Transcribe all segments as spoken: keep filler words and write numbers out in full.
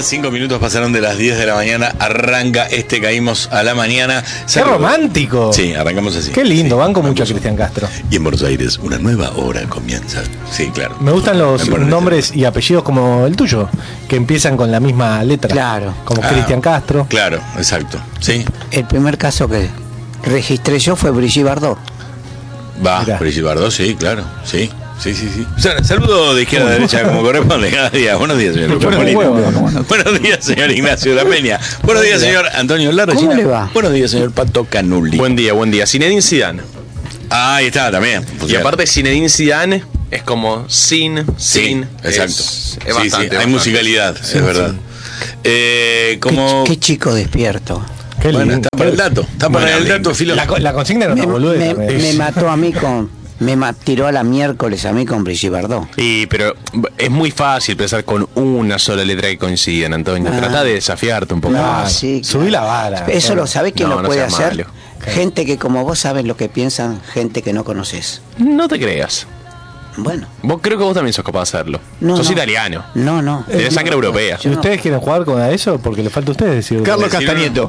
cinco minutos pasaron de las diez de la mañana. Arranca este Caímos a la Mañana. ¡Qué romántico! Sí, arrancamos así. Qué lindo, sí, banco mucho a Cristian Castro. Y en Buenos Aires, una nueva hora comienza. Sí, claro. Me gustan los nombres y apellidos como el tuyo, que empiezan con la misma letra. Claro. Como Ah, Cristian Castro. Claro, exacto. Sí. El primer caso que registré yo fue Brigitte Bardot. Va, Mirá. Brigitte Bardot, sí, claro. Sí, sí, sí, sí. O sea, saludo de izquierda a derecha como corresponde cada día. Buenos días, señor Lucho Buenos Molina. huevos. Buenos días, señor Ignacio La Peña. Buenos días, señor Antonio Lara. ¿Cómo le va? Buenos días, señor Pato Canulli. Buen día, buen día. Zinedine Zidane. Ah, ahí está, también. O Y sea, aparte Zinedine Zidane es como sin, sí, sin. exacto. Es, Sí, es bastante. sí, hay bastante. musicalidad, es verdad. Eh, como... Qué, qué chico despierto. Qué Bueno, lindo. está para el dato. Está para Bueno, el dato, lindo. filo. La, co- la consigna era Me, una boludez me- también. me mató a mí con. Me ma- tiró a la miércoles a mí con Brigitte Bardot. Y, pero es muy fácil pensar con una sola letra que coinciden, Antonio. Ah. Trata de desafiarte un poco. No, Ah, sí, subí claro. la vara. Eso lo sabe quién No, lo no puede seas hacer. malo. Gente que como vos sabes lo que piensan, gente que no conoces. No te creas. Bueno, Vos creo que vos también sos capaz de hacerlo. no. sos no. italiano. No, no. Tenés sangre europea. ¿Y ustedes quieren jugar con eso? Porque le falta a ustedes decir. Carlos Decir- Castañeto.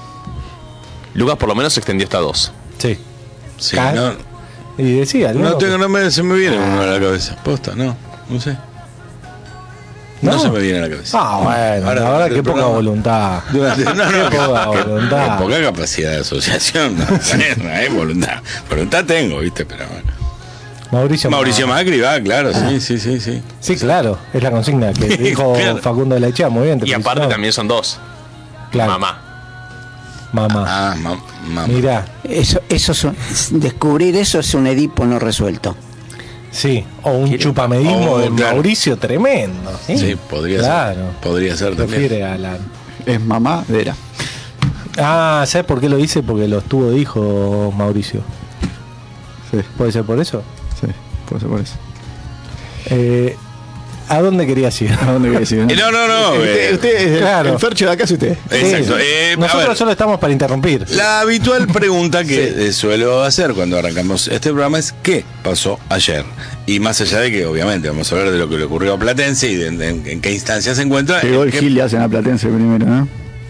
Lucas por lo menos se extendió hasta dos. Sí. Sí, Ca- no, Y decía, no tengo, no me, se me viene uno a la cabeza. Posta, no, no sé. No, ¿No? se me viene a la cabeza. Ah, bueno, Ahora, la verdad del que poca programa. voluntad. Durante- no, no, Qué poca que- voluntad. que poca capacidad de asociación. No, no hay voluntad. Voluntad tengo, ¿viste? Pero bueno. Mauricio, Mauricio Ma- Macri va, claro, sí, sí, sí, sí. Sí, claro, es la consigna que dijo Claro. Facundo de la Echea, muy bien. te Y aparte felicitamos. también son dos. Claro. Mamá. Mamá. Ah, mam- mamá. Mirá, Eso, eso es un- descubrir eso es un Edipo no resuelto. sí, o un ¿Quiere? chupamedismo Oh, de claro. Mauricio tremendo. Sí, podría claro. ser. Podría ser también. Refiere a la. Es mamá de Era. Ah, ¿sabes por qué lo dice? Porque los tuvo de hijo Mauricio. Sí, ¿Puede ser por eso? sí, puede ser por eso. Eh, ¿A dónde querías ir? ¿A dónde voy a decir? Eh, no, no, no, Usted, eh, usted es el- claro. el Fercho de acá es usted. Exacto. Sí. Eh, a Nosotros ver, solo estamos para interrumpir. la habitual pregunta que eh, suelo hacer cuando arrancamos este programa es ¿qué pasó ayer? Y más allá de que obviamente vamos a hablar de lo que le ocurrió a Platense y de, de- en, en qué instancia se encuentra. Llegó el ¿qué- Gil le hacen a Platense primero, ¿no?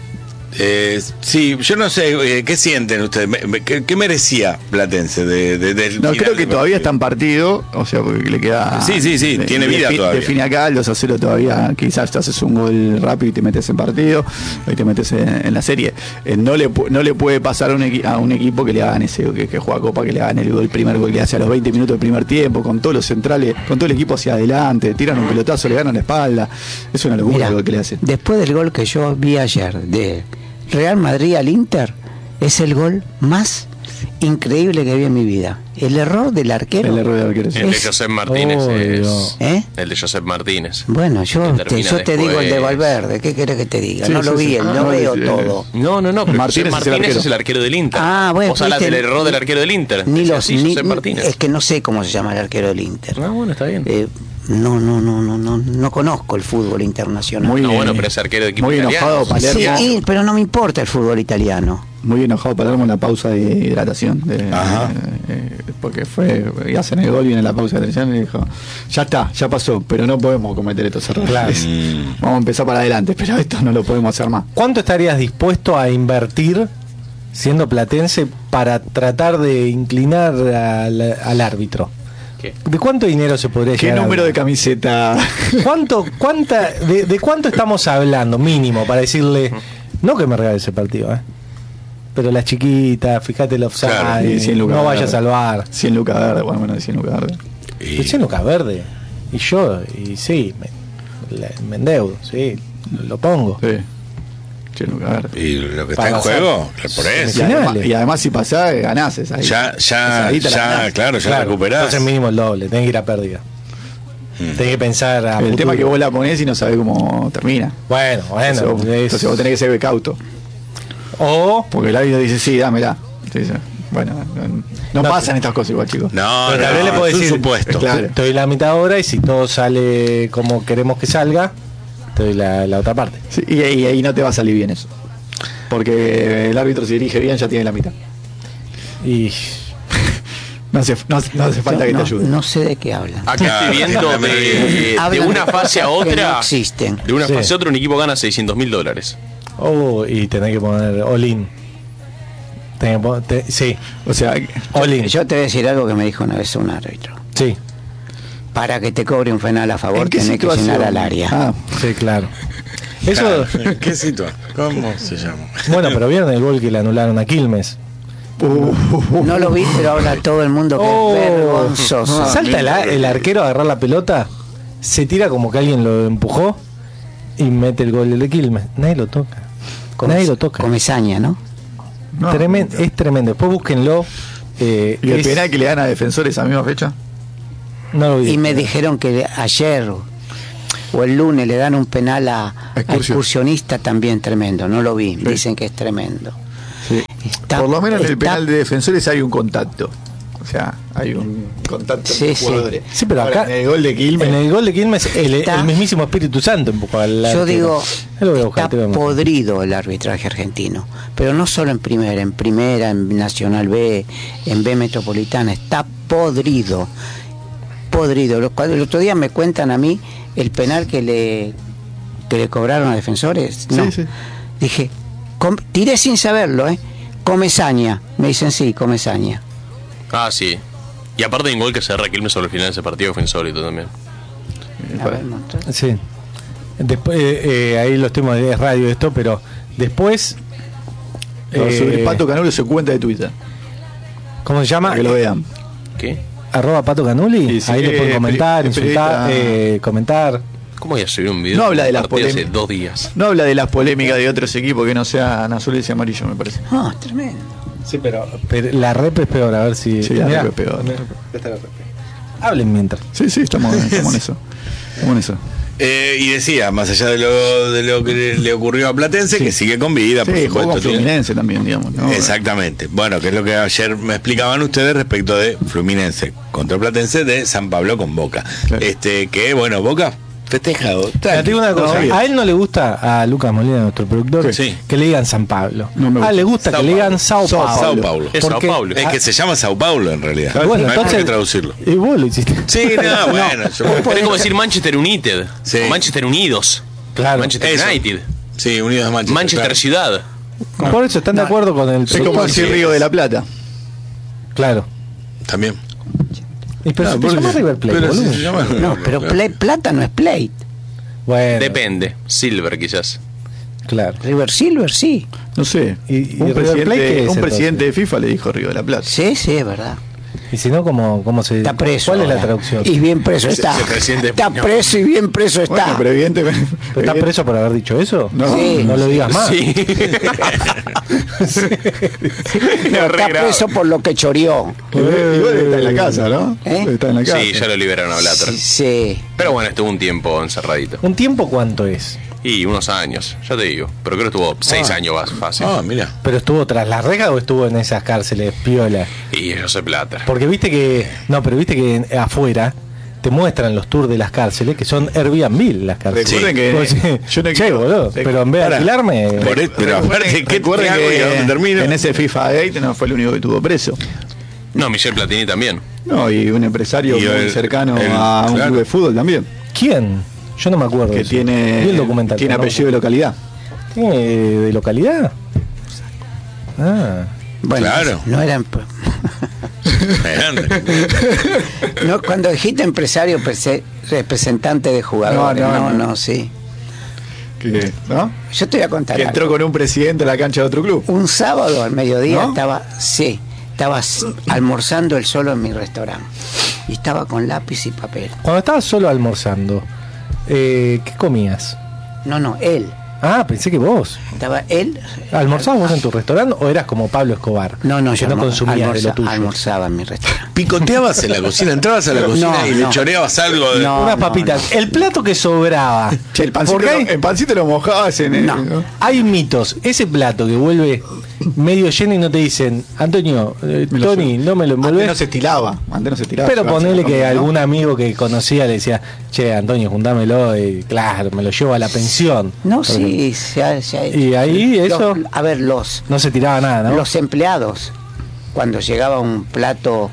eh, sí, yo no sé, eh, ¿qué sienten ustedes? Me- me- ¿Qué, qué merecía Platense de, de- del No, final creo que del todavía está partido? en partido, o sea, porque le queda... Sí, sí, sí, tiene vida defi- todavía. Define acá, el dos a cero todavía, quizás te haces un gol rápido y te metes en partido, y te metes en, en la serie. Eh, no, le, pu- no le puede pasar a un, equi- a un equipo que le hagan ese, que, que juega Copa, que le hagan el, gol, el primer gol que le hace a los veinte minutos del primer tiempo, con todos los centrales, con todo el equipo hacia adelante, tiran un pelotazo, le ganan la espalda. Es una locura Mira, el gol que le hacen. después del gol que yo vi ayer de Real Madrid al Inter, es el gol más increíble que vi en mi vida. El error del arquero. El error de arquero. sí. El de Es- Josep Martínez Obvio. es. ¿Eh? El de Josep Martínez. Bueno, yo Que te, termina yo te digo el de después. Valverde. ¿Qué querés que te diga? Sí, no sí, lo vi, sí. el- Ah, no no, veo sí, todo. No, no, no. Pero Martínez Josep es el Martínez arquero. es el arquero del Inter. Ah, bueno, Vos hablas viste, del error del arquero del Inter. Ni Es los, así, ni- Josep Martínez. es que no sé cómo se llama el arquero del Inter. Ah, bueno, está bien. Eh, no, no, no, no, no, no conozco el fútbol internacional. Muy No, bien. bueno, pero es arquero de equipo Muy italiano. enojado Palermo. Sí, y- pero no me importa el fútbol italiano. Muy enojado Palermo en la pausa de hidratación. De, Ajá. eh, porque fue, y hacen el gol y en la pausa de hidratación y dijo, ya está, ya pasó, pero no podemos cometer estos errores. Claro. Mm. Vamos a empezar para adelante, pero esto no lo podemos hacer más. ¿Cuánto estarías dispuesto a invertir siendo platense para tratar de inclinar al, al árbitro? ¿Qué? ¿De cuánto dinero se podría ¿Qué llegar a número de hablar? camiseta? ¿Cuánto, cuánta, de, de cuánto estamos hablando, mínimo, para decirle, no que me regale ese partido, eh? Pero las chiquitas, fíjate el offside, Claro, y cien lucas no vayas a verde. salvar. cien lucas verde, bueno, menos de cien lucas verde. Y- Pues Lucas Verde. Y yo, y sí, me, le- me endeudo, sí, lo pongo. Sí, cien lucas verde. y lo que está Para en pasar. juego, por Y eso. Finales. además, y además si pasás, ganás esa ahí. Ya, ya, Esa ahí te la ya, ganás. claro, ya Claro, recuperás. entonces mínimo el doble, tenés que ir a pérdida. Mm. Tenés que pensar a El futuro. tema es que vos la ponés y no sabés cómo termina. Bueno, bueno. entonces, vos, es- entonces vos tenés que ser cauto. O Porque el árbitro dice, sí, dámela. Entonces, bueno, no, no No, pasan estas cosas igual, chicos. No, Pero no, tal vez le puedo es un decir, supuesto. Claro. te doy la mitad ahora y si todo sale como queremos que salga, te doy la, la otra parte. Sí, y ahí ahí no te va a salir bien eso. Porque el árbitro si dirige bien ya tiene la mitad. Y No hace, no, no hace falta que no, te ayude. no sé de qué hablan. Acá estoy viendo de, de Hablan una de fase a cosas que otra. no existen. De una Sí. fase a otra, un equipo gana seiscientos mil dólares. Oh, y tenés que poner all-in. Tenés que poner- te- sí, O sea, all-in. Yo te voy a decir algo que me dijo una vez un árbitro. Sí, Para que te cobre un penal a favor, ¿en qué tenés que situación? llenar al área. Ah, sí, claro. Eso, Claro. ¿Qué situación? ¿Cómo se llama? bueno, pero vieron el gol que le anularon a Quilmes. uh, No lo vi, pero habla todo el mundo que Oh. es vergonzoso. Salta el, a- el arquero a agarrar la pelota, se tira como que alguien lo empujó y mete el gol de Quilmes. Nadie lo toca. Nadie lo toca. Comesaña, ¿no? no. Tremen- es tremendo. Después búsquenlo. eh, ¿Y el es- penal que le dan a Defensor esa misma fecha? no lo vi. Y me dijeron que ayer o el lunes le dan un penal a, a Excursión. excursionista también tremendo. No lo vi. Sí. Dicen que es tremendo. Sí. Está- Por lo menos en el está- penal de Defensores hay un contacto. O sea, hay un contacto Sí, entre sí. jugadores. Sí, pero Ahora, acá- en el gol de Quilmes. En el gol de Quilmes, el, Está- el mismísimo Espíritu Santo empujó al Yo arquero. digo, Ahí lo voy a buscar, está te voy a mostrar. podrido el arbitraje argentino, pero no solo en primera, en primera, en Nacional B, en B Metropolitana, está podrido, podrido. Lo cual- El otro día me cuentan a mí el penal que le que le cobraron a Defensores. No. Sí, sí. Dije, com- tiré sin saberlo, ¿eh? Comesaña. Me dicen sí, Comesaña. Ah, sí. Y aparte hay un gol que se Quilmes sobre el final de ese partido, que fue insólito también. A ver, mostrá. Sí. Después, eh, eh, ahí lo estoy es radio esto, pero después. No, eh, sobre Pato Canulo su cuenta de Twitter. ¿Cómo se llama? Para que lo vean. ¿Qué? Arroba Pato Canuli. Sí, sí, ahí le pueden eh, comentar, peri- insultar, periodista. eh, comentar. ¿Cómo voy a subir un video? No habla de un las partido hace polémicas. dos días. No habla de las polémicas de otros equipos que no sean azules y amarillos, me parece. No, es tremendo. Sí, pero, pero la rep es peor, a ver si. Sí, la Mirá, rep es peor. mirá, está la rep. Hablen mientras. Sí, sí, estamos, estamos en eso. Estamos en eso. Eh, y decía, más allá de lo, de lo que le, le ocurrió a Platense, Sí. que sigue con vida, por Sí, jugó supuesto. con tiene- Fluminense también, digamos. ¿no? Exactamente. Bueno, que es lo que ayer me explicaban ustedes respecto de Fluminense contra Platense de San Pablo con Boca. Claro. Este, que bueno, Boca festejado. Mira, te digo una cosa, No, bien. a él no le gusta, a Lucas Molina, nuestro productor, Sí. que le digan San Pablo. No me Ah, gusta. le gusta Sao que le Paulo. digan Sao Sao Paulo. Sao Paulo. Es Sao Porque- Paulo. Es que se llama Sao Paulo en realidad. Bueno, no hay por entonces, qué traducirlo. Y vos lo hiciste. Sí, no, bueno. yo- Es como decir Manchester United. Sí. O Manchester Unidos. Claro. Manchester Eso. United. Sí, Unidos de Manchester. Manchester claro. Ciudad. Por eso están de acuerdo con el Es como productor. decir sí. Río de la Plata. Claro. También. Y pero No, se te porque- llama River Plate, pero boludo. sí se llama- No, pero claro. play- plata no es plate. Bueno, Depende. Silver, quizás. claro. River Silver, sí. No sé. Y- y un River presidente, Plate, ¿qué es, un entonces? presidente de FIFA le dijo Río de la Plata. Sí, sí, es verdad. Y si no, ¿cómo, cómo se Está preso. ¿Cuál es la ahora. traducción? Y bien preso está. ese presidente Está español. preso y bien preso está. Bueno, pero evidentemente. ¿Pero ¿Estás preso por haber dicho eso? No. Sí. No lo digas más. Sí. No, está preso por lo que choreó. Igual igual está en la casa, ¿no? ¿Eh? Está en la casa. Sí, ya lo liberaron a Blatter. Sí. Pero bueno, estuvo un tiempo encerradito. ¿Un tiempo cuánto es? Y unos años, ya te digo. Pero creo que estuvo seis Ah. años más fácil. Ah, mira. ¿Pero estuvo tras la reja o estuvo en esas cárceles piola? Y yo sé Blatter. Porque viste que. No, pero viste que en- afuera te muestran los tours de las cárceles que son Airbnb las cárceles. Recuerden que Vos decís, yo no che, quiero- boludo, Rec- pero en vez de Pará. alquilarme. Por e- pero aparte, ¿qué Recuerden te hago y a dónde termino? en ese FIFA Gate no fue el único que tuvo preso. No, Michel Platini también. No, y un empresario Y muy el- cercano el- a un claro. club de fútbol también. ¿Quién? Yo no me acuerdo. de Que eso. tiene, Vi el documental. tiene pero no- apellido de localidad. ¿Tiene de localidad? Ah. Bueno, Claro. no eran. Grande. No, cuando dijiste empresario, pensé representante de jugadores. No, No, no, no, no. sí. Que, ¿no? Yo te voy a contar. Que entró algo. con un presidente a la cancha de otro club. Un sábado al mediodía ¿No? estaba, sí, estaba s- almorzando él solo en mi restaurante. Y estaba con lápiz y papel. Cuando estabas solo almorzando, eh, ¿qué comías? No, no, él. Ah, pensé que vos. Estaba él. ¿Almorzabas vos en tu restaurante o eras como Pablo Escobar? No, no, que yo no almo- consumías de almorza- lo tuyo. almorzaba en mi restaurante. Picoteabas en la cocina, entrabas a la cocina No, y le no. choreabas algo de. No. Unas papitas. El plato que sobraba. Che, el pancito, Porque hay, lo, el pancito lo mojabas en el. No. ¿no? hay mitos. Ese plato que vuelve medio lleno y no te dicen, Antonio, eh, Me lo Tony, sé. no me lo Antes envolvés. no se estilaba. Antes no se estilaba. Pero se va- ponele se va que comiendo, ¿no? algún amigo que conocía le decía, che, Antonio, juntámelo y claro, me lo llevo a la pensión. No, Por ejemplo. sí, se ha, se ha hecho. Y ahí Los- eso a ver, los, no se tiraba nada, ¿no? los empleados, cuando llegaba un plato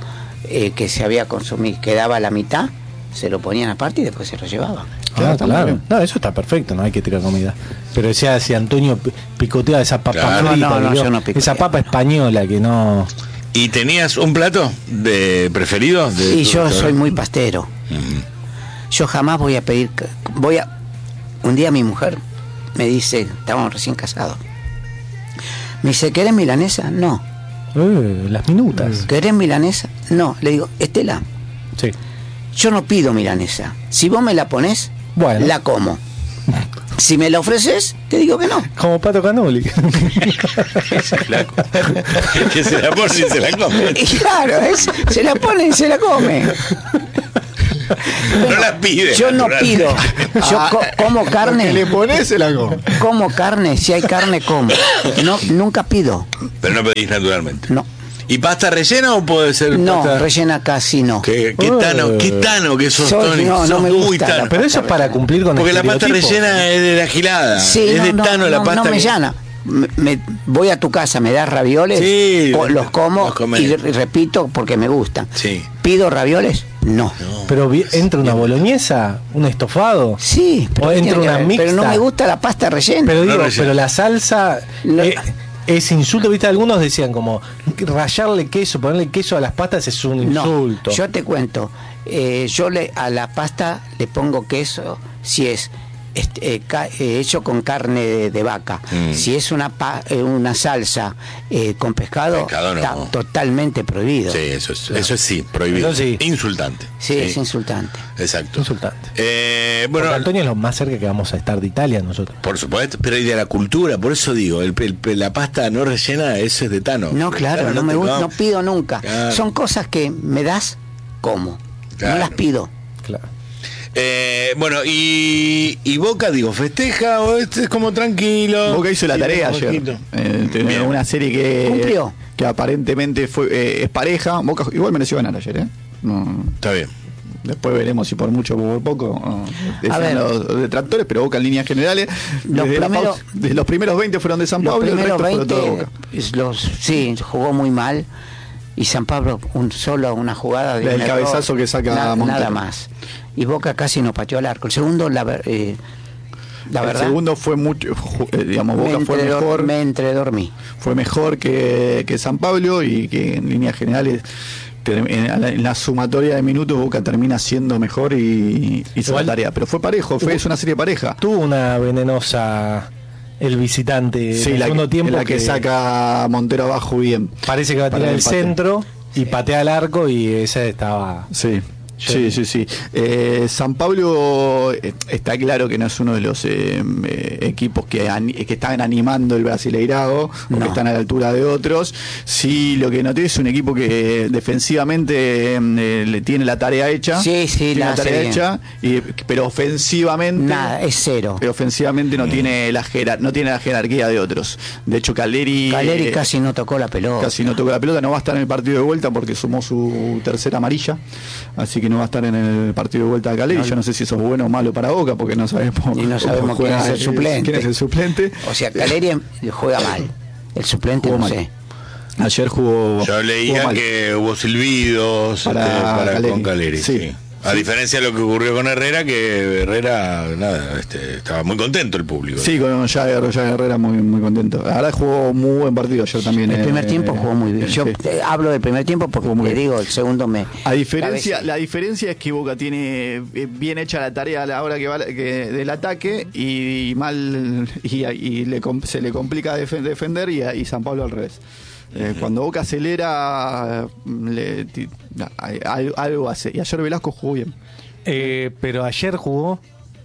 eh, que se había consumido, quedaba la mitad, se lo ponían aparte y después se lo llevaban. Ah, Claro, claro. también. No, eso está perfecto, no hay que tirar comida. Pero decía si Antonio pi- picotea esa papa Claro. frita, No, no, digo, yo no picoteo. esa papa española que no. ¿Y tenías un plato de preferido? De Y tu yo soy restaurante? muy pastero. Ujú. Yo jamás voy a pedir, voy a, un día mi mujer me dice, estábamos recién casados, me dice, ¿querés milanesa? No. Eh, las minutas. ¿Querés milanesa? No. Le digo, Estela, Sí. yo no pido milanesa. Si vos me la ponés, Bueno. la como. Si me la ofreces, te digo que no. Como Pato Canoli. Ese flaco. Que se la pone y se la come. Y claro, es- se la pone y se la come. No la pide. Yo no naturalmente. pido. Yo co- como Que carne. le pones, se la come. Como carne, si hay carne, como. No, nunca pido. Pero no pedís naturalmente. No. ¿Y pasta rellena o puede ser No, pasta? rellena casi no. ¿Qué, qué Oh. tano, qué tano que sos, Soy- Tony? no, no Sos me muy gusta tano. la Pero eso es para cumplir con Porque la pasta estereotipos. rellena es de la gilada. Sí, es no, de no, tano la no, pasta. no me que- llana. Me, me- voy a tu casa, me das ravioles, Sí, co- los como los comés. y re- repito porque me gustan. Sí. ¿Pido ravioles? No. Pero vi- entra una boloñesa, un estofado. Sí, pero, O ¿qué entra tiene que una ver? mixta. Pero no me gusta la pasta rellena. Pero No digo, rellena. pero la salsa No. eh, es insulto, viste, algunos decían como rayarle queso, ponerle queso a las pastas es un no, insulto. yo te cuento. eh, yo le a la pasta le pongo queso si es este, eh, ca- eh, hecho con carne de, de vaca. Mm. Si es una pa- eh, una salsa eh, con pescado, Pescado no. está totalmente prohibido. Sí, eso es, eso es sí, prohibido. Eso sí. Insultante. Sí, es insultante. Exacto. Insultante. Eh, bueno, Porque Antonio es lo más cerca que vamos a estar de Italia nosotros. por supuesto, pero y de la cultura, por eso digo, el, el- la pasta no rellena, eso es de Tano. No, claro, Tano no me te gusta, come. no pido nunca. Claro. Son cosas que me das como. Claro. No las pido. Claro. Eh, bueno, y, y Boca, digo, ¿festeja o este es como tranquilo? Boca hizo la Sí, tarea un ayer. poquito. Eh, tenía Bien. una serie que, Cumplió. que aparentemente fue eh, es pareja. Boca igual mereció ganar ayer, ¿eh? No, Está bien. después veremos si por mucho o por poco. no, decían ver. los detractores, pero Boca en líneas generales. Los desde la primero- pausa- desde los primeros veinte fueron de San Los Pablo y el primeros resto fueron todo de veinte, Boca. es los, sí, jugó muy mal. Y San Pablo, un solo, una jugada de La del un error, cabezazo que saca na- Montero. nada más. Y Boca casi no pateó al arco. El segundo, la, ver- eh, la el verdad, segundo fue mucho, ju- eh, digamos, me, Boca fue entredor- mejor. me entredormí. fue mejor que, que San Pablo y que en líneas generales ter- en la, en la sumatoria de minutos Boca termina siendo mejor y hizo Igual- la tarea. Pero fue parejo, fue es una serie pareja. Tuvo una venenosa el visitante Sí, en el la, segundo que- tiempo la que, saca Montero abajo bien. parece que va a para tirar el el empate. centro y patea al arco y ese estaba. Sí. Yo- Sí, sí, sí. Eh, San Pablo eh, está claro que no es uno de los eh, eh, equipos que, ani- que están animando el Brasileirado o No. que están a la altura de otros. Sí, lo que noté es un equipo que defensivamente eh, le tiene la tarea hecha. Sí, sí, tiene la la hace tarea bien. hecha, y- pero ofensivamente. Nada, es cero. Pero ofensivamente no tiene la jerar- no tiene la jerarquía de otros. De hecho, Caleri, Caleri eh, casi no tocó la pelota. casi no tocó la pelota, no va a estar en el partido de vuelta porque sumó su tercera amarilla, así que no va a estar en el partido de vuelta de Caleri. No. Yo no sé si eso es bueno o malo para Boca porque no sabemos, Y no sabemos cómo juega, quién es el suplente. quién es el suplente. O sea, Caleri juega mal. El suplente Jugó no mal. sé. Ayer jugó. Yo jugó leía mal. que hubo silbidos Para este, para Caleri. con Caleri. Sí. Sí. A diferencia de lo que ocurrió con Herrera, que Herrera, nada, este, estaba muy contento el público. Sí, con Jagger, Jagger Herrera muy, muy contento. Ahora jugó muy buen partido ayer también. El eh, primer tiempo jugó muy bien. Yo sí. eh, hablo del primer tiempo porque Jugó muy te bien. digo, el segundo me. A diferencia, cabeza- la diferencia es que Boca tiene eh, bien hecha la tarea a la hora que va que, del ataque y, mal y, y le com- se le complica defen- defender y, a- y San Pablo al revés. Eh, cuando Boca acelera, le, ti- na- hay- hay- algo hace. Y ayer Velasco jugó bien. Eh, pero ayer jugó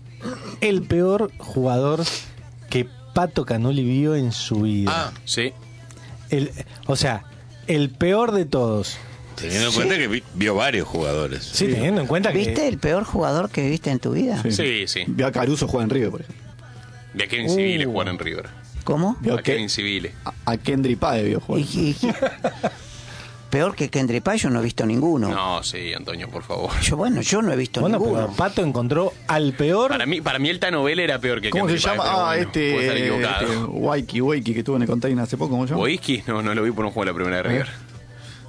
el peor jugador que Pato Canoli vio en su vida. Ah, sí. El, o sea, el peor de todos. Teniendo en cuenta que vi- vio varios jugadores. Sí, teniendo en cuenta que. ¿Viste el peor jugador que viste en tu vida? Sí, sí. Vio a Caruso jugar en River, por ejemplo. Vi a Kevin Uh. Civile jugar en River. ¿Cómo? Vio A que- Kevin Civile. a, a Kendry Páez vio jugar. Y- y- peor que Kendry Pay yo no he visto ninguno. No, sí, Antonio, por favor. Yo, bueno, yo no he visto Bueno, ninguno. pero Pato encontró al peor. Para mí, para mí el Tano Vela era peor que ¿Cómo se Kendrick llama? Páez, pero Ah, bueno, puedo estar este, equivocado. este Waiki, Waiki, que estuvo en el container hace poco, ¿cómo se llama? Boiski, no, no lo vi por un juego de la primera de River.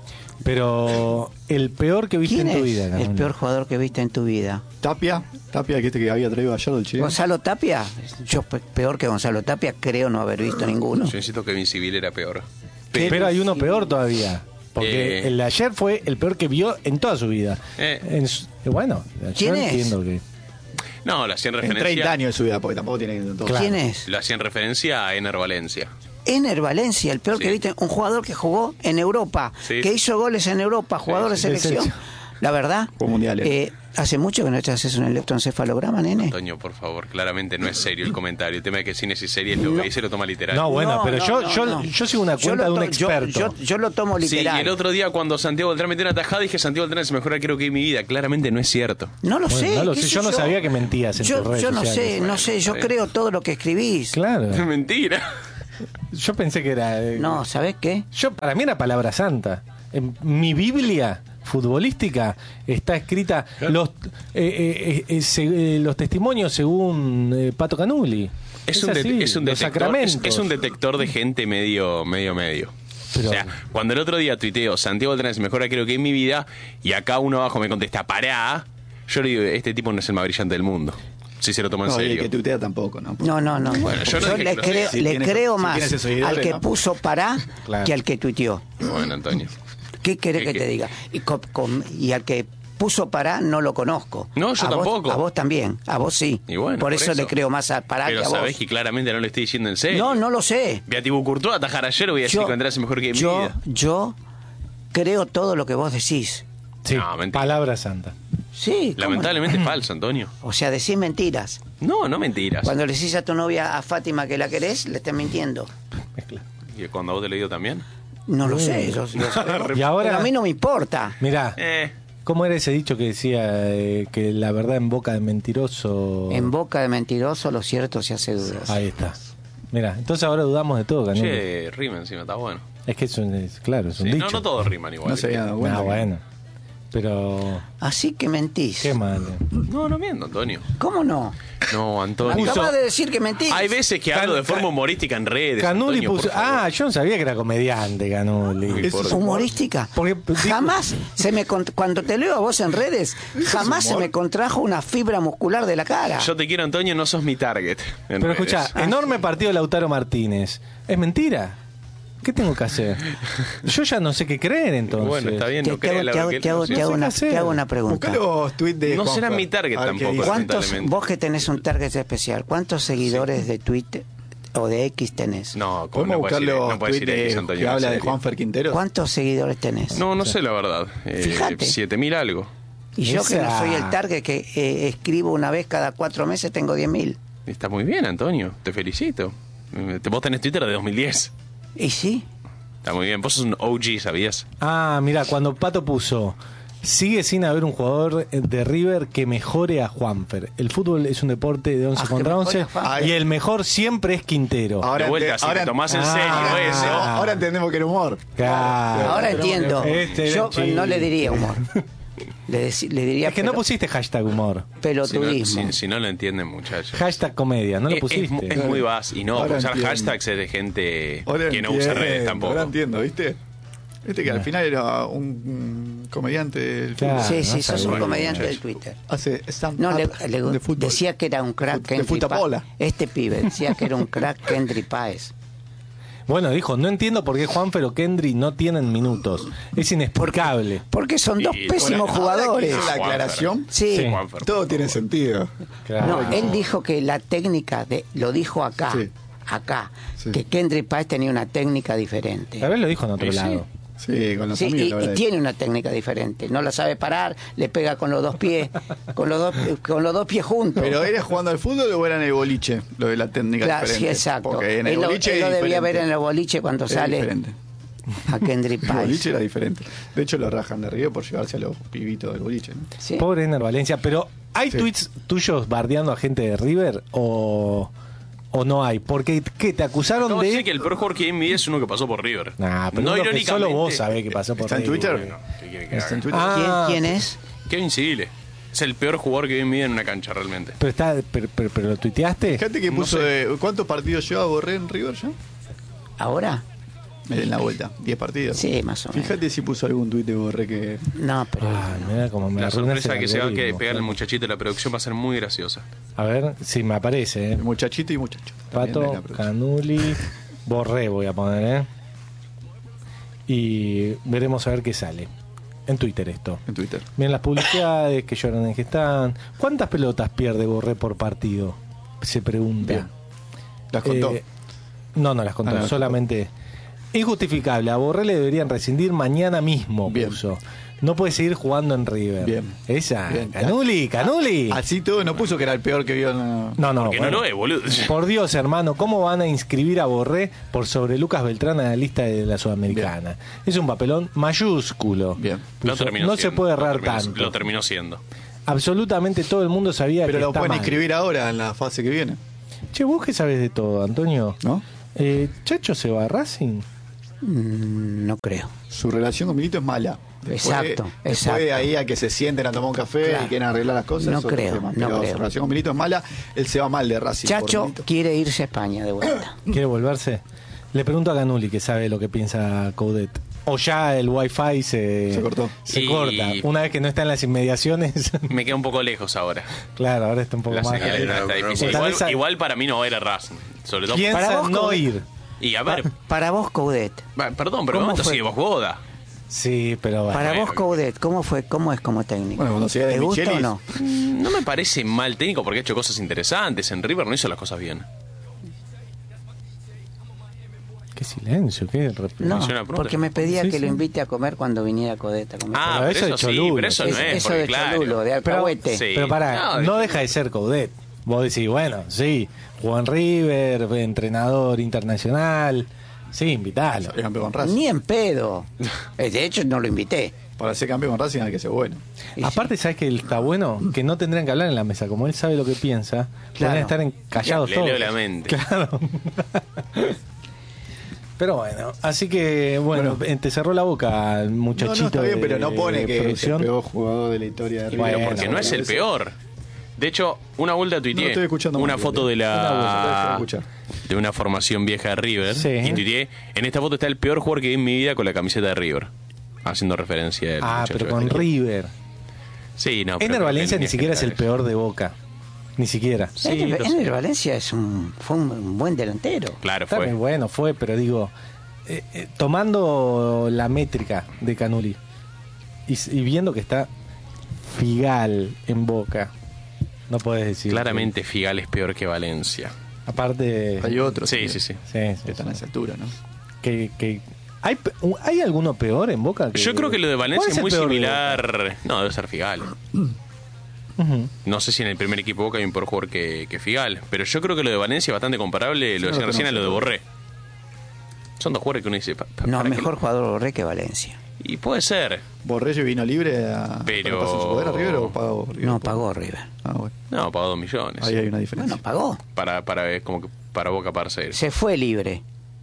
Pero el peor que viste ¿Quién en tu es vida, el Canoli? peor jugador que viste en tu vida? Tapia, Tapia, que este que había traído ayer del Chile. ¿Gonzalo Tapia? Yo pe- peor que Gonzalo Tapia creo no haber visto ninguno. Yo insisto que Kevin Civil era peor. ¿Qué? Pero hay uno Sí. peor todavía. Porque Eh. el de ayer fue el peor que vio en toda su vida. Eh. En su- bueno, yo ¿Quién es? entiendo que. No, lo hacían En referencia. treinta años de su vida, porque tampoco tiene todo. Claro. ¿Quién es? Lo hacían referencia a Ener Valencia. Ener Valencia, el peor Sí. que viste, un jugador que jugó en Europa, Sí. que hizo goles en Europa, jugador Sí, de sí. selección. De La verdad, Jugó mundiales. eh, hace mucho que no te haces un electroencefalograma, nene. Antonio, por favor, claramente no es serio el comentario. El tema es que cine y series lo ve y se lo toma literal. No, bueno, No, pero no, yo, no, yo, no. yo sigo una Yo cuenta lo de un to- yo- experto. Yo, yo lo tomo Sí, y literal. el otro día cuando Santiago Beltrán metió una tajada dije Santiago Beltrán es el mejor arquero que vi en mi vida. Claramente no es cierto. No lo Bueno, sé. no lo qué sé, sé yo no sabía que mentías en yo, tus redes Yo no sociales. sé, no sé, yo Bueno, creo todo lo que escribís. Claro. Mentira. Yo pensé que era. eh, No, ¿sabés qué? Yo, para mí era palabra santa. En mi Biblia futbolística está escrita los eh, eh, eh, se- eh, los testimonios según eh, Pato Canuli. Es, un, de- así, es un los detector, es, sacramentos. es un detector de gente medio, medio, medio. Pero- o sea, cuando el otro día tuiteo Santiago Beltrán es el mejor arquero que vi en mi vida y acá uno abajo me contesta pará, yo le digo, este tipo no es el más brillante del mundo. Si se lo toma en No, y el serio. que tuitea tampoco, ¿no? No, no, no. Bueno, yo no dije le que lo creo, sé. Si le tiene- creo si más tiene esos seguidores, al que ¿no? puso pará Claro. que al que tuiteó. Bueno, Antonio. ¿Qué querés Es que, que- te diga? Y, co- com- y al que puso pará no lo conozco. No, yo A vos- tampoco. a vos también, a vos sí. Y bueno, por, por eso, eso. le creo más a pará Pero que a vos. sabés que claramente no lo estoy diciendo en serio. No, no lo sé. Beatibu Courtois atajar ayer voy a decir Yo, que Andrés es mejor que en mi yo, vida. yo creo todo lo que vos decís. Sí, No, mentira. palabra santa. Sí, ¿cómo Lamentablemente no? es falso, Antonio. O sea, decís mentiras. No, no mentiras. Cuando le decís a tu novia, a Fátima, que la querés, le estás mintiendo. ¿Y cuando a vos te lo digo también? No lo sé. yo- yo- Y ahora- pero a mí no me importa. Mirá, Eh, ¿cómo era ese dicho que decía eh, que la verdad en boca de mentiroso? En boca de mentiroso lo cierto se hace dudas. Ahí está. Mirá, entonces ahora dudamos de todo, Canuli. che, rima encima, está bueno. Es que es un, es- claro, es un Sí, dicho. no, no todos riman igual. No se había dado cuenta. Ah, que- bueno. Pero Así que mentís. qué mal. No, no miento, Antonio. ¿Cómo no? No, Antonio. Acabas de decir que mentís. Hay veces que hablo Can- de forma humorística en redes. Canuli Antonio, puso. por favor. Ah, yo no sabía que era comediante, Canuli. Eso es Humorística. Porque- jamás se me cont- cuando te leo a vos en redes, jamás se me contrajo una fibra muscular de la cara. Yo te quiero, Antonio, no sos mi target. en Pero redes. escucha, Ah, enorme sí. partido de Lautaro Martínez. ¿Es mentira? ¿Qué tengo que hacer? Yo ya no sé qué creer entonces. Bueno, está bien, te, no te hago, crees te hago- te hago- no te hago sé una, qué hacer. te hago una pregunta. Buscá los tweets de No será Juanfer, mi target a ver qué tampoco. dice. ¿Cuántos, lamentablemente. vos que tenés un target especial, ¿cuántos seguidores de Twitter o de X tenés? No, ¿cómo Podemos no buscar puedes decir, los no puedes tweets decir X, de- Antonio, que en habla de serio. Juanfer Quinteros. ¿Cuántos seguidores tenés? No, no sé la verdad. Eh, Fíjate. siete mil algo. Y yo que no Esa- soy el target que eh, escribo una vez cada cuatro meses tengo diez mil. Está muy bien, Antonio. Te felicito. Eh, Vos tenés Twitter de dos mil diez. Y sí, Está muy bien. Vos sos un O G, ¿sabías? Ah, mira, cuando Pato puso. Sigue sin haber un jugador de River que mejore a Juanfer. El fútbol es un deporte de once Ah, que contra mejore once a Juanfer. y el mejor siempre es Quintero. Ahora de vuelta, ente- si ahora- te tomás en Ah. serio eso. Ah. Ahora entendemos que era humor. Claro. ahora Pero entiendo. este era Yo chiste. no le diría humor. Le, deci- le diría Es que no pelo- pusiste hashtag humor. Si no, pelotudismo. si- si no lo entienden, muchachos. Hashtag comedia, no lo Es- pusiste. Es, es muy vas. Y no, Ahora usar entiendo. hashtags es de gente Ahora que no usa entiendo, redes tampoco. Ahora entiendo, ¿viste? Viste que al final era un, un comediante del Claro. fútbol. Sí, sí, no sos un sabía, comediante muchacho. del Twitter. Hace stand No, le, up le- de fútbol. decía que era un crack De Kendry futapola. Páez. Este pibe decía que era un crack Kendry Páez. Bueno, dijo, no entiendo por qué Juanfer o Kendry no tienen minutos. Es inexplicable. Porque son dos Y- pésimos Ahora que jugadores. hice la aclaración, Sí. Sí. Juanfer. todo tiene sentido. Claro. No, él dijo que la técnica de, lo dijo acá, Sí. acá, Sí. que Kendry Páez tenía una técnica diferente. Tal vez lo dijo en otro Y sí. lado. Sí, con los Sí, amigos. y, la y verdad. tiene una técnica diferente. No la sabe parar, le pega con los dos pies, con los dos, con los dos pies juntos. Pero ¿era jugando al fútbol o era en el boliche? Lo de la técnica Claro, diferente. sí, exacto. Porque en el él lo, boliche él lo es debía ver diferente. en el boliche cuando Es sale diferente. a Kendry El Páez. boliche era diferente. De hecho, lo rajan de Río por llevarse a los pibitos del boliche. ¿no? Sí. Pobre Ener Valencia. Pero, ¿hay Sí. tweets tuyos bardeando a gente de River o, o no hay? Porque, ¿qué? ¿Te acusaron Acabo de de...? decir que el peor jugador que vi en mi vida es uno que pasó por River. Nah, pero no uno que irónicamente. solo vos sabés que pasó por ¿Está en River. Twitter? Bueno, ¿qué quiere que Está en haga? Twitter. Ah, ¿Quién, quién es? Kevin Civile. Es el peor jugador que vi en mi vida en una cancha, realmente. Pero, está, pero, pero, pero ¿lo tuiteaste? Fíjate que No puso sé. de. ¿Cuántos partidos lleva Borré en River ya? ¿Ahora? En la vuelta, diez partidos. Sí, más o menos. Fíjate si puso algún tuit de Borré que... No, pero... Ay, mira cómo me La arruinas sorpresa el que se va a que algoritmo, pegar el claro. muchachito de la producción va a ser muy graciosa. A ver si me aparece, ¿eh? Muchachito y muchacho. También de la Pato, producción. Canuli, Borré voy a poner, ¿eh? Y veremos a ver qué sale. En Twitter esto. En Twitter. Miren las publicidades, que lloran en que están. ¿Cuántas pelotas pierde Borré por partido? Se pregunta. Bien. ¿Las contó? Eh, no, no las contó, Ah, no las solamente. Injustificable, a Borré le deberían rescindir mañana mismo, Bien. puso. No puede seguir jugando en River. Bien. Esa, Bien. Canuli, Canuli. Así todo, no puso que era el peor que vio en la... No, no, Que bueno. no lo es, boludo. Por Dios, hermano, ¿cómo van a inscribir a Borré por sobre Lucas Beltrán en la lista de la Sudamericana? Es un papelón mayúsculo. Bien. Lo Puso, terminó no se siendo, puede lo errar terminó- tanto. Lo terminó siendo. Absolutamente todo el mundo sabía Pero que lo está pueden mal. inscribir ahora en la fase que viene, Che, vos que sabés de todo, Antonio. ¿no? Eh, ¿Chacho se va a Racing? Mm, no creo. Su relación con Milito es mala. Exacto, Después exacto. de ahí a que se sienten a tomar un café Claro. y quieren arreglar las cosas. No es otro creo, tema. no Pero creo. su relación con Milito es mala. Él se va mal de Racing. por Chacho Milito. quiere irse a España de vuelta. ¿Quiere volverse? Le pregunto a Canuli, que sabe lo que piensa Coudet. O ya el wifi se, Se cortó. se Y- corta. Una vez que no está en las inmediaciones. Me queda un poco lejos ahora. Claro, ahora está un poco La más. señal ahí, está, no, está no, difícil. no, tal Igual, vez a- igual para mí no era Racing. Sobre todo. Piensa Para vos, no Coudet. ir. Y a ver, Pa- para vos, Coudet. va, perdón, pero ¿Cómo momento fue? sigue vos boda. Sí, pero bueno. Para bueno. vos, Coudet, ¿cómo fue? ¿Cómo es como técnico? Bueno, cuando se iba de ¿Te gusta Michelis- o no? No me parece mal técnico porque ha hecho cosas interesantes. En River no hizo las cosas bien. Qué silencio, qué rep- No, Funciona pronto. porque me pedía Sí, que sí. lo invite a comer cuando viniera Coudet a comer. Ah, Pero pero eso eso, es sí, Cholulo. pero eso Es- no es. eso porque, de claro. Cholulo, de Pero, Alcahuete. Sí. pero pará, No, no, de- deja de ser Coudet. Vos decís, bueno, sí, jugó en River, fue entrenador internacional. Sí, invitalo. Ser campeón con Racing. Ni en pedo. Eh, De hecho, no lo invité. Para ser campeón con Racing hay que ser bueno. Y Aparte, ¿sabes que está bueno? Que no tendrían que hablar en la mesa. Como él sabe lo que piensa, Claro. podrían estar en- callados Le todos. leo la mente. Claro. Pero bueno, así que, bueno, eh, te cerró la boca el No, muchachito. no, está bien, de- pero no pone de que es el producción. peor jugador de la historia de River. Bueno, Pero porque no es el peor. De hecho, una vuelta No, tuiteé estoy escuchando una mal, foto de Una vuelta, la estoy escuchando. de una formación vieja de River Sí. y tuiteé, en esta foto está el peor jugador que vi en mi vida con la camiseta de River. Haciendo referencia al Ah, muchacho pero con este. River. Sí, no. pero Ener con Valencia ni líneas siquiera es el generales. peor de Boca. Ni siquiera. Sí, Ener, lo sé. Ener Valencia es un, fue un, un buen delantero. Claro, Está fue. bien, bueno, fue, pero digo, eh, eh, tomando la métrica de Canuli y, s- y viendo que está Figal en Boca, no puedes decir. Claramente Figal es peor que Valencia. que- aparte. Hay otros Sí, que- sí, sí. Sí, sí, que están a sí. esa altura, ¿no? Que, que- ¿hay, pe- ¿Hay alguno peor en Boca? Que, Yo creo que lo de Valencia ¿Cuál es el muy peor de similar. No, debe ser Figal. Boca? Ujú. No sé si en el primer equipo de Boca hay un peor jugador que, que Figal. Pero yo creo que lo de Valencia es bastante comparable. Lo no decía lo recién a lo de conozco. Borré. Son dos jugadores que uno dice. pa- pa- No, ¿para qué? mejor jugador Borré que Valencia. Y puede ser. ¿Borrello vino libre a Pero- pasó su poder a River o pagó River? No, pagó River. Ah, bueno. No, pagó dos millones. Ahí hay una diferencia. Bueno, pagó. Para, para, es como que para Boca para ser. Se fue libre.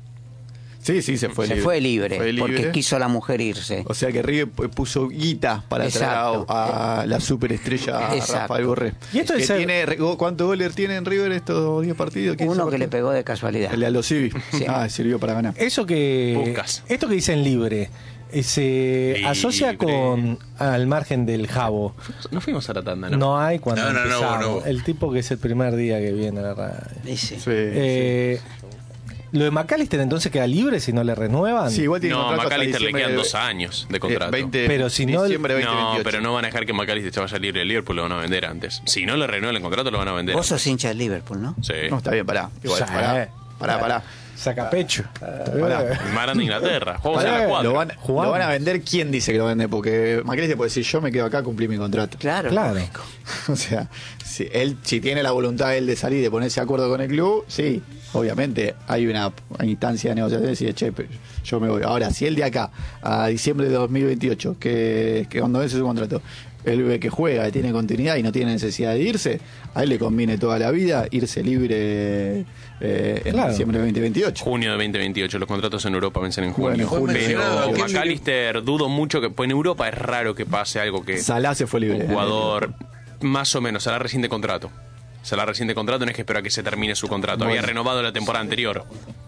Sí, sí, se fue se libre. fue libre, Fue libre. porque quiso la mujer irse. O sea que River pu- puso guita para Exacto. traer a, a la superestrella Exacto. Rafael Borré. Y esto que es ser- tiene, ¿Cuántos goles tiene en River estos diez partidos? ¿Quién Uno se que le marcó? pegó de casualidad. El de Aldo Civi. Sí. Ah, sirvió para ganar. Eso que. Buscas. Esto que dicen libre. eh, Se Libre. asocia con al margen del Jabo. No fuimos a la tanda, ¿no? No hay cuando No, no, no, empezamos. no. El tipo que es el primer día que viene a la radio. Dice. Sí, Eh, Lo de McAllister entonces queda libre si no le renuevan. sí, igual tiene No, contrato hasta McAllister le diciembre quedan de- dos años de eh, contrato. veinte Pero si no- diciembre de No, veinte veintiocho. pero no van a dejar que McAllister se vaya libre de Liverpool, lo van a vender antes. Si no le renuevan el contrato, lo van a vender. Vos sos hincha del Liverpool, ¿no? Sí. No, está bien, pará. Igual, Sí. pará. Pará, pará. Saca pecho. Pará. El más grande de Inglaterra. Jugamos Pará, en la cuadra. Lo van, Jugamos. lo van a vender, ¿quién dice que lo vende? Porque McAllister puede decir, yo me quedo acá, cumplí mi contrato. Claro. Claro. lógico. O sea, si él si tiene la voluntad él de salir, de ponerse de acuerdo con el club, sí, obviamente hay una instancia de negociación y decir, che, pero yo me voy. Ahora, si él de acá a diciembre de dos mil veintiocho, que, que cuando vence su contrato, él ve que juega, que tiene continuidad y no tiene necesidad de irse, a él le conviene toda la vida irse libre eh, en Claro. diciembre de veinte veintiocho. Junio de veinte veintiocho, los contratos en Europa vencen en Bueno, junio. junio, pero ¿quién- McAllister dudo mucho que. Pues en Europa es raro que pase algo que. Salah se fue libre. Un jugador, más o menos, Salah recién de contrato. Salah recién de contrato, no es que espera que se termine su contrato. Había Bueno. renovado la temporada anterior.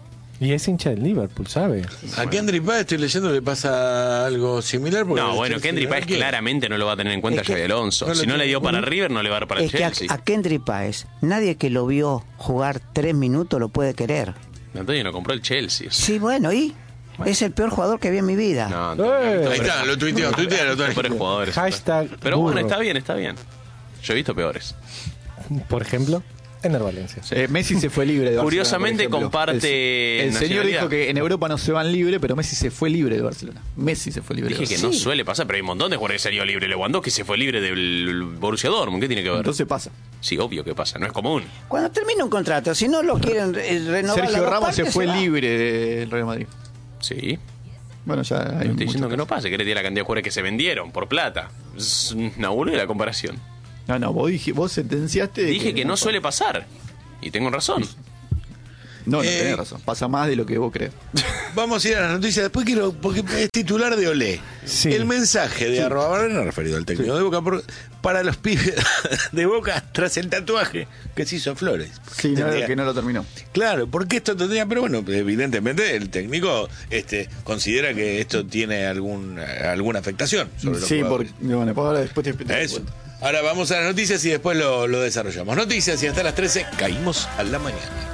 Y es hincha del Liverpool, ¿sabe? A Kendrick Páez estoy leyendo le pasa algo similar. Porque No, bueno, Kendrick Páez claramente no lo va a tener en cuenta Es que- Xabi Alonso. no lo Si no le dio tiene. para River, no le va a dar para el Es que a, Chelsea. a Kendrick Páez, nadie que lo vio jugar tres minutos lo puede querer. Antonio no compró el Chelsea. Sí, bueno, ¿y? Es el peor jugador que vi en mi vida. No, Antonio, Eh. he visto Ahí peores- está, lo tuiteó, tuitealo, peores tuitealo. jugadores. Hashtag Pero bueno, burro. está bien, está bien. Yo he visto peores. Por ejemplo, Ener Valencia. Eh, Messi se fue libre de Barcelona. Curiosamente por ejemplo. comparte El, el señor nacionalidad. dijo que en Europa no se van libre, pero Messi se fue libre de Barcelona. Messi se fue libre Dije de que Barcelona. no suele pasar, pero hay un montón de jugadores que salió libre. Lewandowski se fue libre del Borussia Dortmund. ¿Qué tiene que ver? Entonces pasa. Sí, obvio que pasa. No es común. Cuando termina un contrato, si no lo quieren eh, renovar las Sergio dos Ramos se partes, fue va. libre del Real Madrid. Sí. Bueno, ya hay No estoy muchos diciendo que no casos. pase. ¿Querés decir la cantidad de jugadores que se vendieron por plata? Es una burla la comparación. No, no, vos, dije, vos sentenciaste. de Dije que no suele pasar. Y tengo razón. No, no, Eh, tenés razón. Pasa más de lo que vos crees. Vamos a ir a las noticias. Después quiero, porque es titular de Olé. Sí. El mensaje de arroba Barrera, referido al técnico de Boca, por- para los pibes de Boca tras el tatuaje que se hizo Flores. Sí, no, Tendría- que no lo terminó. Claro, porque esto tendría, pero bueno, evidentemente el técnico este, considera que esto tiene algún, alguna afectación sobre los Sí, jugadores. porque. Bueno, ahora después te, te Eso. Ahora vamos a las noticias y después lo, lo desarrollamos. Noticias y hasta las trece caímos a la mañana.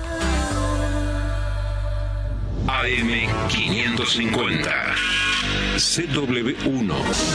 A M quinientos cincuenta. C W uno.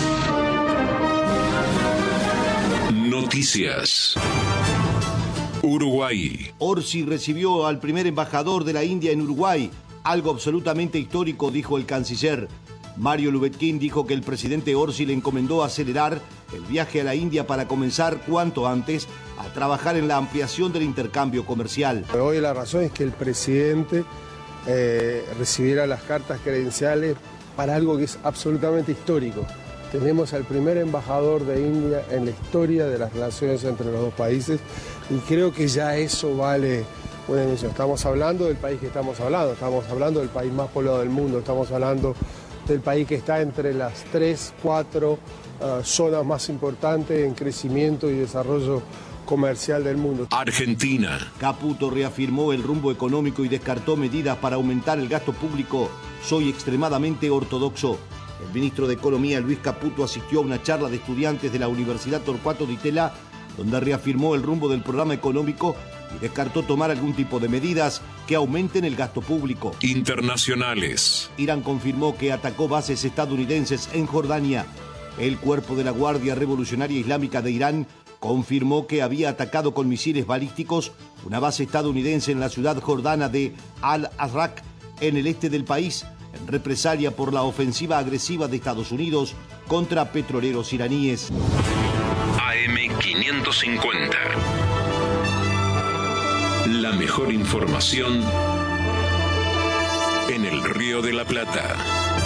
Noticias. Uruguay. Orsi recibió al primer embajador de la India en Uruguay, algo absolutamente histórico, dijo el canciller. Mario Lubetkin dijo que el presidente Orsi le encomendó acelerar el viaje a la India para comenzar cuanto antes a trabajar en la ampliación del intercambio comercial. Hoy la razón es que el presidente eh, recibiera las cartas credenciales para algo que es absolutamente histórico. Tenemos al primer embajador de India en la historia de las relaciones entre los dos países y creo que ya eso vale una emisión. Estamos hablando del país que estamos hablando, estamos hablando del país más poblado del mundo, estamos hablando del país que está entre las tres, cuatro uh, zonas más importantes en crecimiento y desarrollo comercial del mundo. Argentina. Caputo reafirmó el rumbo económico y descartó medidas para aumentar el gasto público. Soy extremadamente ortodoxo. El ministro de Economía, Luis Caputo, asistió a una charla de estudiantes de la Universidad Torcuato Di Itela, donde reafirmó el rumbo del programa económico y descartó tomar algún tipo de medidas que aumenten el gasto público. Internacionales. Irán confirmó que atacó bases estadounidenses en Jordania. El cuerpo de la Guardia Revolucionaria Islámica de Irán confirmó que había atacado con misiles balísticos una base estadounidense en la ciudad jordana de Al-Azraq, en el este del país, en represalia por la ofensiva agresiva de Estados Unidos contra petroleros iraníes. A M quinientos cincuenta. La mejor información en el Río de la Plata.